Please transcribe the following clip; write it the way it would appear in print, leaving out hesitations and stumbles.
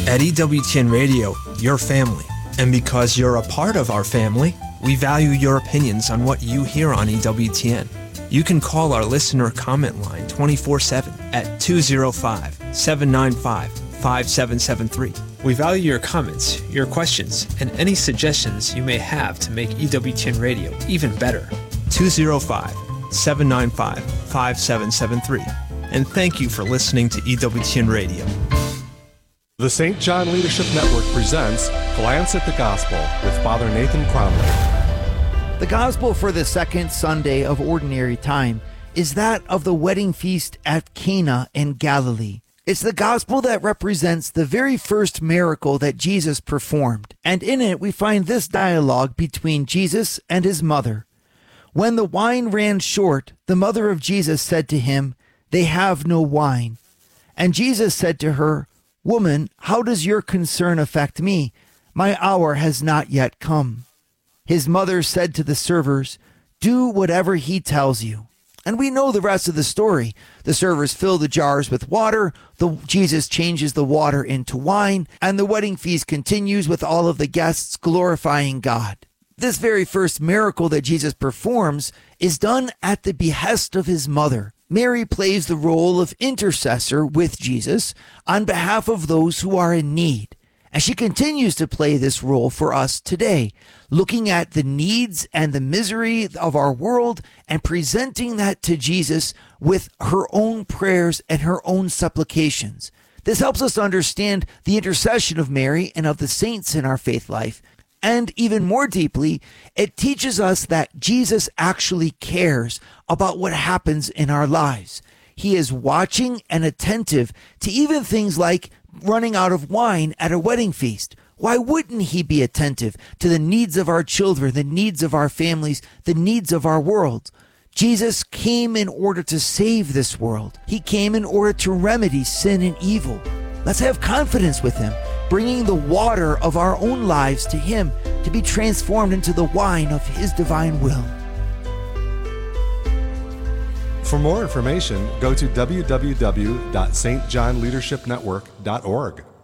At EWTN Radio, you're family. And because you're a part of our family, we value your opinions on what you hear on EWTN. You can call our listener comment line 24/7 at 205-795-5773. We value your comments, your questions, and any suggestions you may have to make EWTN Radio even better. 205-795-5773. And thank you for listening to EWTN Radio. The St. John Leadership Network presents Glance at the Gospel with Father Nathan Cromley. The Gospel for the second Sunday of Ordinary Time is that of the wedding feast at Cana in Galilee. It's the Gospel that represents the very first miracle that Jesus performed, and in it we find this dialogue between Jesus and his mother. When the wine ran short, the mother of Jesus said to him, "They have no wine." And Jesus said to her, "Woman, how does your concern affect me? My hour has not yet come." His mother said to the servers, "Do whatever he tells you." And we know the rest of the story. The servers fill the jars with water, Jesus changes the water into wine, and the wedding feast continues with all of the guests glorifying God. This very first miracle that Jesus performs is done at the behest of his mother. Mary plays the role of intercessor with Jesus on behalf of those who are in need. And she continues to play this role for us today, looking at the needs and the misery of our world and presenting that to Jesus with her own prayers and her own supplications. This helps us understand the intercession of Mary and of the saints in our faith life. And even more deeply, it teaches us that Jesus actually cares about what happens in our lives. He is watching and attentive to even things like running out of wine at a wedding feast. Why wouldn't he be attentive to the needs of our children, the needs of our families, the needs of our world? Jesus came in order to save this world. He came in order to remedy sin and evil. Let's have confidence with him, bringing the water of our own lives to him to be transformed into the wine of his divine will. For more information, go to www.stjohnleadershipnetwork.org.